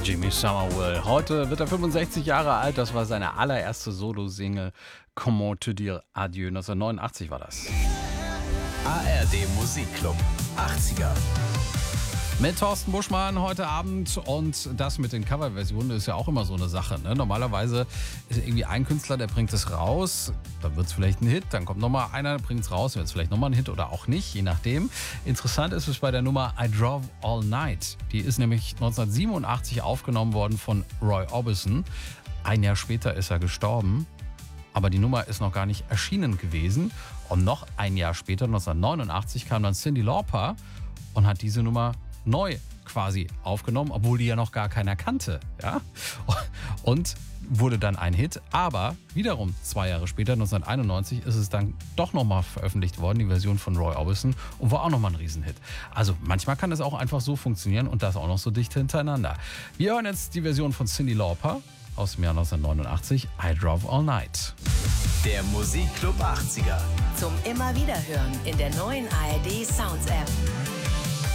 Jimmy Somerville. Heute wird er 65 Jahre alt. Das war seine allererste Solo-Single. Comment te dire adieu. 1989 war das. ARD Musikclub 80er. Mit Thorsten Buschmann heute Abend, und das mit den Coverversionen ist ja auch immer so eine Sache. Ne? Normalerweise ist irgendwie ein Künstler, der bringt es raus, dann wird es vielleicht ein Hit, dann kommt nochmal einer, bringt es raus, wird es vielleicht nochmal ein Hit oder auch nicht, je nachdem. Interessant ist es bei der Nummer I Drove All Night. Die ist nämlich 1987 aufgenommen worden von Roy Orbison. Ein Jahr später ist er gestorben, aber die Nummer ist noch gar nicht erschienen gewesen. Und noch ein Jahr später, 1989, kam dann Cyndi Lauper und hat diese Nummer neu quasi aufgenommen, obwohl die ja noch gar keiner kannte. Ja? Und wurde dann ein Hit. Aber wiederum 2 Jahre später, 1991, ist es dann doch nochmal veröffentlicht worden, die Version von Roy Orbison, und war auch nochmal ein Riesenhit. Also manchmal kann es auch einfach so funktionieren, und das auch noch so dicht hintereinander. Wir hören jetzt die Version von Cyndi Lauper aus dem Jahr 1989, I Drove All Night. Der Musikclub 80er. Zum immer wieder hören in der neuen ARD Sounds App.